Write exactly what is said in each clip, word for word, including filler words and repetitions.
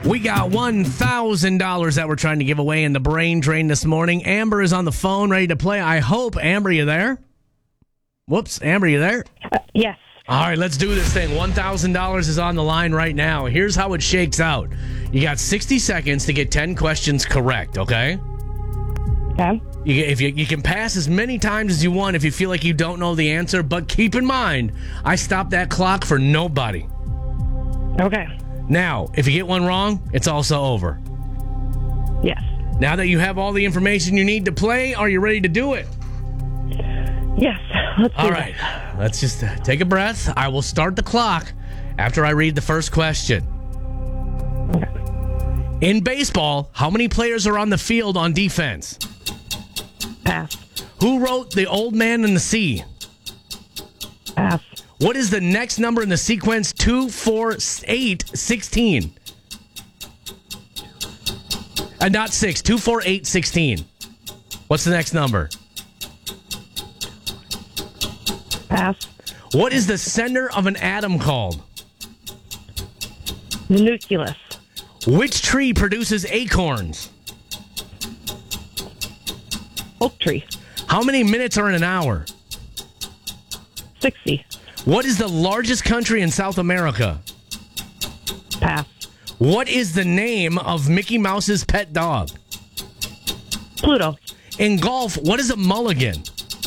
We got one thousand dollars that we're trying to give away in the brain drain this morning. Amber is on the phone, ready to play. I hope. Amber, you there? Whoops. Amber, you there? Uh, yes. All right, let's do this thing. one thousand dollars is on the line right now. Here's how it shakes out. You got sixty seconds to get ten questions correct, okay? Okay. You, if you, you can pass as many times as you want if you feel like you don't know the answer, but keep in mind, I stopped that clock for nobody. Okay. Now, if you get one wrong, it's also over. Yes. Now that you have all the information you need to play, are you ready to do it? Yes. Let's do All right. that. Let's just uh, take a breath. I will start the clock after I read the first question. Okay. In baseball, how many players are on the field on defense? Pass. Who wrote The Old Man and the Sea? Pass. What is the next number in the sequence two, four, eight, sixteen? Uh, not six. two, four, eight, sixteen. What's the next number? Pass. What is the center of an atom called? The nucleus. Which tree produces acorns? Oak tree. How many minutes are in an hour? sixty. What is the largest country in South America? Pass. What is the name of Mickey Mouse's pet dog? Pluto. In golf, what is a mulligan?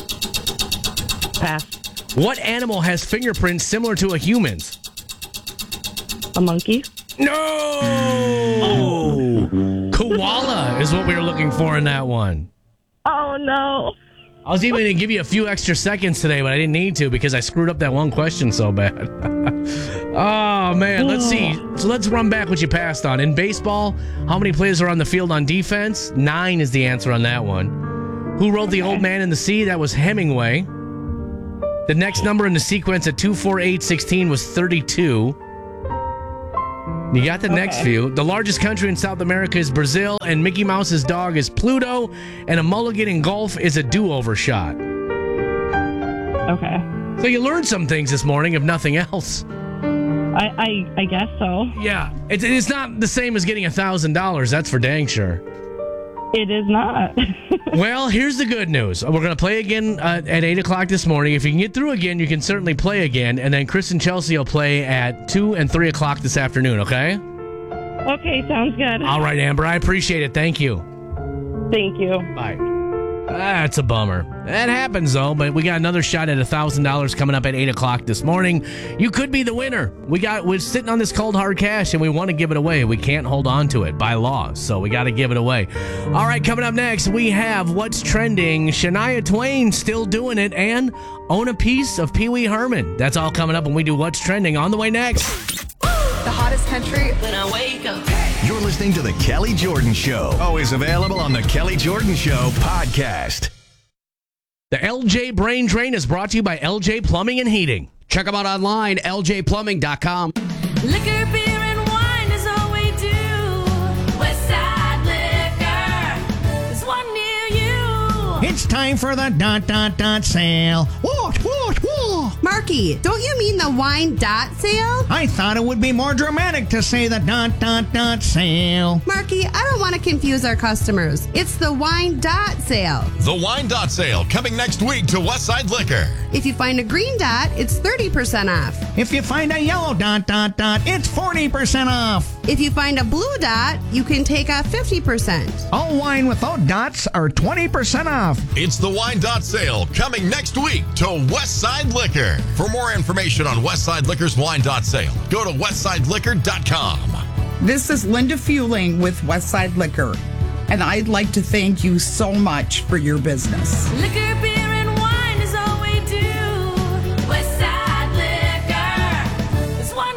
Pass. What animal has fingerprints similar to a human's? A monkey. No! Oh. Koala is what we were looking for in that one. Oh, no. I was even going to give you a few extra seconds today, but I didn't need to because I screwed up that one question so bad. Oh, man. Let's see. So let's run back what you passed on. In baseball, how many players are on the field on defense? Nine is the answer on that one. Who wrote The Old Man and the Sea? That was Hemingway. The next number in the sequence at two, four, eight, sixteen was thirty-two. You got the okay. next few. The largest country in South America is Brazil, and Mickey Mouse's dog is Pluto, and a mulligan in golf is a do-over shot. Okay. So you learned some things this morning, if nothing else. I I, I guess so. Yeah. It, it's not the same as getting one thousand dollars. That's for dang sure. It is not. Well, here's the good news. We're going to play again uh, at eight o'clock this morning. If you can get through again, you can certainly play again. And then Chris and Chelsea will play at two and three o'clock this afternoon, okay? Okay, sounds good. All right, Amber. I appreciate it. Thank you. Thank you. Bye. That's a bummer. That happens, though, but we got another shot at one thousand dollars coming up at eight o'clock this morning. You could be the winner. We got, we're sitting on this cold, hard cash, and we want to give it away. We can't hold on to it by law, so we got to give it away. All right, coming up next, we have What's Trending. Shania Twain still doing it, and Own a Piece of Pee Wee Herman. That's all coming up when we do What's Trending. On the way next. The hottest country when I wake up. You're listening to The Kelly Jordan Show. Always available on The Kelly Jordan Show podcast. The L J Brain Drain is brought to you by L J Plumbing and Heating. Check them out online, L J plumbing dot com. Liquor, beer, and wine is all we do. Westside Liquor, there's one near you. It's time for the dot dot dot sale. What, what, what? Marky, don't you mean the wine dot sale? I thought it would be more dramatic to say the dot dot dot sale. Marky, I don't want to confuse our customers. It's the wine dot sale. The wine dot sale coming next week to Westside Liquor. If you find a green dot, it's thirty percent off. If you find a yellow dot dot dot, it's forty percent off. If you find a blue dot, you can take off fifty percent. All wine without dots are twenty percent off. It's the wine dot sale coming next week to Westside Liquor. For more information on Westside Liquor's wine dot sale, go to westside liquor dot com. This is Linda Fueling with Westside Liquor, and I'd like to thank you so much for your business. Liquor, beer, and wine is all we do. Westside Liquor, there's one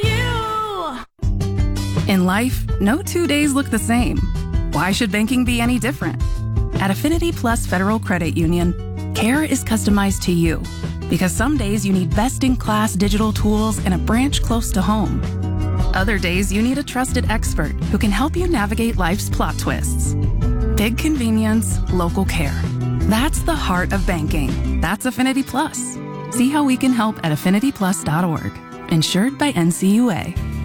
near you. In life, no two days look the same. Why should banking be any different? At Affinity Plus Federal Credit Union, care is customized to you. Because some days you need best-in-class digital tools and a branch close to home. Other days you need a trusted expert who can help you navigate life's plot twists. Big convenience, local care. That's the heart of banking. That's Affinity Plus. See how we can help at affinity plus dot org. Insured by N C U A.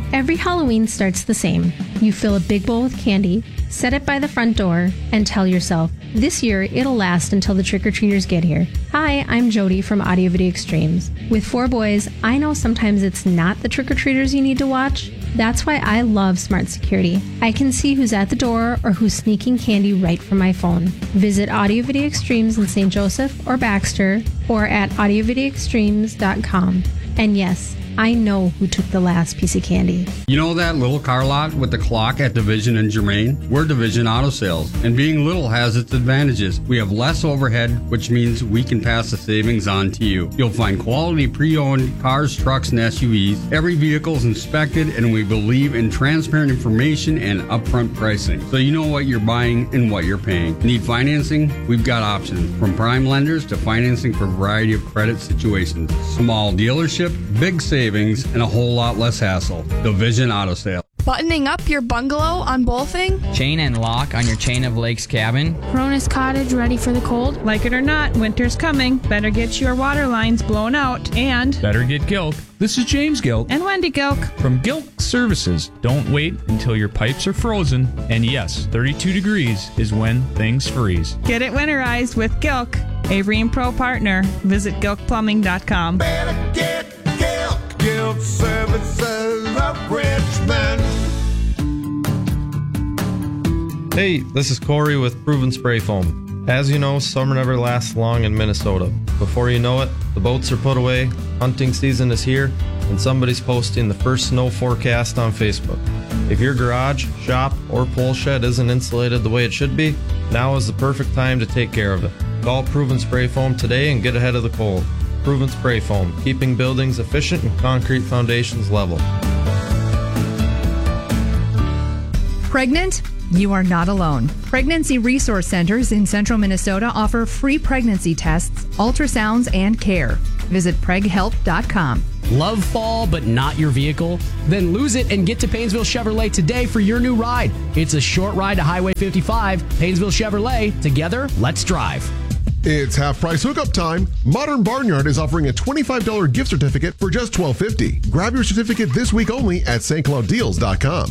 Every Halloween starts the same. You fill a big bowl with candy, set it by the front door, and tell yourself, this year it'll last until the trick-or-treaters get here. Hi, I'm Jody from Audio Video Extremes. With four boys, I know sometimes it's not the trick-or-treaters you need to watch. That's why I love Smart Security. I can see who's at the door or who's sneaking candy right from my phone. Visit Audio Video Extremes in Saint Joseph or Baxter or at audio video extremes dot com. And yes, I know who took the last piece of candy. You know that little car lot with the clock at Division and Germain? We're Division Auto Sales, and being little has its advantages. We have less overhead, which means we can pass the savings on to you. You'll find quality pre-owned cars, trucks, and S U Vs. Every vehicle is inspected, and we believe in transparent information and upfront pricing, so you know what you're buying and what you're paying. Need financing? We've got options, from prime lenders to financing for a variety of credit situations. Small dealership, big savings, and a whole lot less hassle. Division Auto Sale. Buttoning up your bungalow on Bolfing? Chain and lock on your Chain of Lakes cabin? Cronus Cottage ready for the cold? Like it or not, winter's coming. Better get your water lines blown out and... Better get Gilk. This is James Gilk. And Wendy Gilk. From Gilk Services. Don't wait until your pipes are frozen. And yes, thirty-two degrees is when things freeze. Get it winterized with Gilk, a Rheem Pro partner. Visit gilk plumbing dot com. Better get Gilk. Gilk Services of Richmond. Hey, this is Corey with Proven Spray Foam. As you know, summer never lasts long in Minnesota. Before you know it, the boats are put away, hunting season is here, and somebody's posting the first snow forecast on Facebook. If your garage, shop, or pole shed isn't insulated the way it should be, now is the perfect time to take care of it. Call Proven Spray Foam today and get ahead of the cold. Proven Spray Foam, keeping buildings efficient and concrete foundations level. Pregnant? You are not alone. Pregnancy Resource Centers in central Minnesota offer free pregnancy tests, ultrasounds, and care. Visit preg help dot com. Love fall, but not your vehicle? Then lose it and get to Painesville Chevrolet today for your new ride. It's a short ride to Highway fifty-five. Painesville Chevrolet. Together, let's drive. It's half price hookup time. Modern Barnyard is offering a twenty-five dollars gift certificate for just twelve fifty. Grab your certificate this week only at st cloud deals dot com.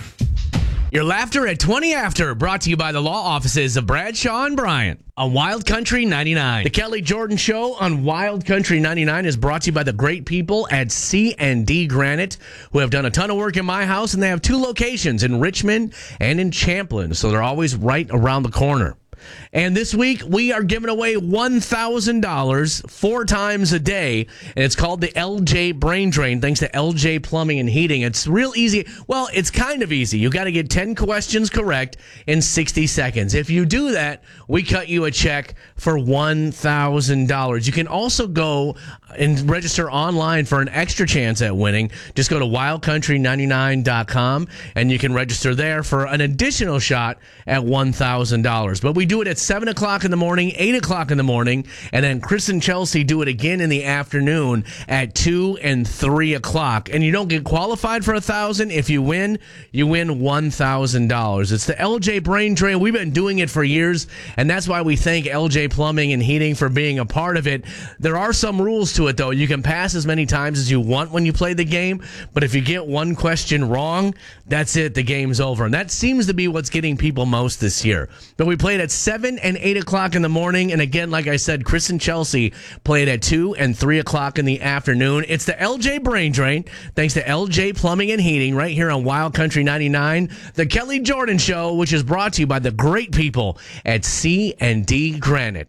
Your laughter at twenty after, brought to you by the law offices of Bradshaw and Bryant on Wild Country ninety-nine. The Kelly Jordan Show on Wild Country ninety-nine is brought to you by the great people at C and D Granite, who have done a ton of work in my house, and they have two locations in Richmond and in Champlin, so they're always right around the corner. And this week, we are giving away one thousand dollars four times a day, and it's called the L J Brain Drain, thanks to L J Plumbing and Heating. It's real easy. Well, it's kind of easy. You got to get ten questions correct in sixty seconds. If you do that, we cut you a check for one thousand dollars. You can also go and register online for an extra chance at winning. Just go to wild country ninety-nine dot com, and you can register there for an additional shot at one thousand dollars. But we do it at seven o'clock in the morning, eight o'clock in the morning, and then Chris and Chelsea do it again in the afternoon at two and three o'clock. And you don't get qualified for one thousand dollars. If you win, you win one thousand dollars. It's the L J Brain Drain. We've been doing it for years, and that's why we thank L J Plumbing and Heating for being a part of it. There are some rules to it, though. You can pass as many times as you want when you play the game, but if you get one question wrong, that's it. The game's over. And that seems to be what's getting people most this year. But we played at seven and eight o'clock in the morning, and again, like I said, Chris and Chelsea played at two and three o'clock in the afternoon. It's the L J Brain Drain, thanks to L J Plumbing and Heating, right here on Wild Country ninety-nine, the Kelly Jordan Show, which is brought to you by the great people at C and D Granite.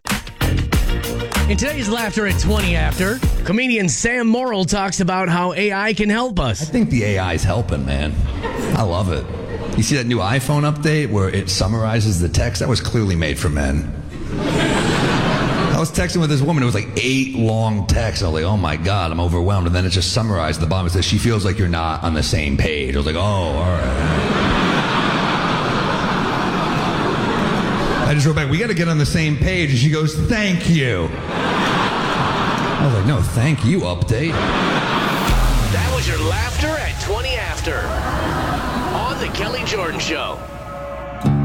In today's Laughter at twenty after, comedian Sam Morrill talks about how A I can help us. I think the A I is helping, man. I love it. You see that new iPhone update where it summarizes the text? That was clearly made for men. I was texting with this woman. It was like eight long texts. I was like, oh my God, I'm overwhelmed. And then it just summarized at the bottom. It says, she feels like you're not on the same page. I was like, oh, all right. I just wrote back, we got to get on the same page. And she goes, thank you. I was like, no, thank you, update. That was your Laughter at twenty after on the Kelly Jordan Show.